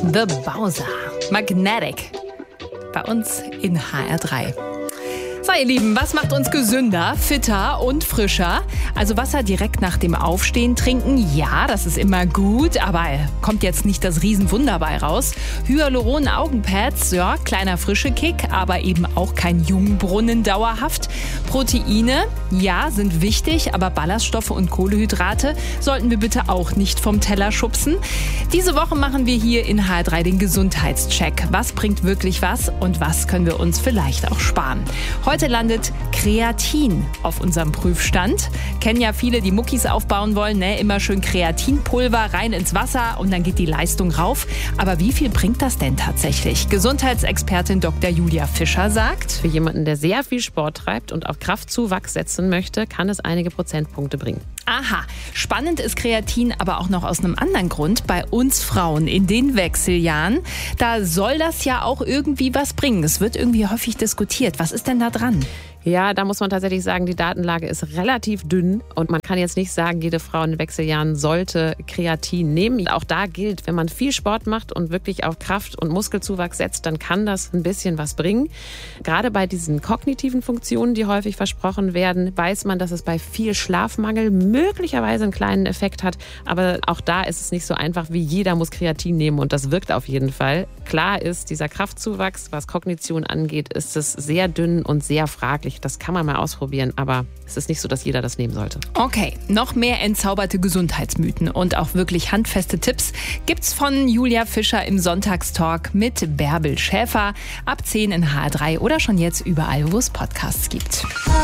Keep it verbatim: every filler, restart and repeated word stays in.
The Bowser. Magnetic. Bei uns in H R drei. So, ihr Lieben, was macht uns gesünder, fitter und frischer? Also Wasser direkt nach dem Aufstehen trinken, ja, das ist immer gut, aber kommt jetzt nicht das Riesenwunder bei raus. Hyaluron-Augenpads, ja, kleiner frische Kick, aber eben auch kein Jungbrunnen dauerhaft. Proteine, ja, sind wichtig, aber Ballaststoffe und Kohlenhydrate sollten wir bitte auch nicht vom Teller schubsen. Diese Woche machen wir hier in H R drei den Gesundheitscheck. Was bringt wirklich was und was können wir uns vielleicht auch sparen? Heute landet Kreatin auf unserem Prüfstand. Kennen ja viele, die Muckis aufbauen wollen, ne? Immer schön Kreatinpulver rein ins Wasser und dann geht die Leistung rauf. Aber wie viel bringt das denn tatsächlich? Gesundheitsexpertin Doktor Julia Fischer sagt: Für jemanden, der sehr viel Sport treibt und auf Kraftzuwachs setzen möchte, kann es einige Prozentpunkte bringen. Aha, spannend ist Kreatin aber auch noch aus einem anderen Grund. Bei uns Frauen in den Wechseljahren, da soll das ja auch irgendwie was bringen. Es wird irgendwie häufig diskutiert. Was ist denn da dran? Ja, da muss man tatsächlich sagen, die Datenlage ist relativ dünn und man kann jetzt nicht sagen, jede Frau in den Wechseljahren sollte Kreatin nehmen. Auch da gilt, wenn man viel Sport macht und wirklich auf Kraft- und Muskelzuwachs setzt, dann kann das ein bisschen was bringen. Gerade bei diesen kognitiven Funktionen, die häufig versprochen werden, weiß man, dass es bei viel Schlafmangel möglicherweise einen kleinen Effekt hat. Aber auch da ist es nicht so einfach, wie jeder muss Kreatin nehmen und das wirkt auf jeden Fall. Klar ist, dieser Kraftzuwachs, was Kognition angeht, ist es sehr dünn und sehr fraglich. Das kann man mal ausprobieren, aber es ist nicht so, dass jeder das nehmen sollte. Okay, noch mehr entzauberte Gesundheitsmythen und auch wirklich handfeste Tipps gibt's von Julia Fischer im Sonntagstalk mit Bärbel Schäfer ab zehn in H R drei oder schon jetzt überall, wo es Podcasts gibt.